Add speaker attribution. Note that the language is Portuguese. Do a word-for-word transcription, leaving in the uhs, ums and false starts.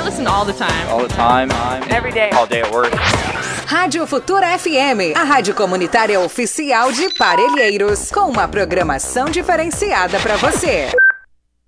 Speaker 1: listen all the time.
Speaker 2: All the time. time.
Speaker 3: Every day.
Speaker 2: All day at work.
Speaker 4: Rádio Futura F M, a rádio comunitária oficial de Parelheiros, com uma programação diferenciada para você.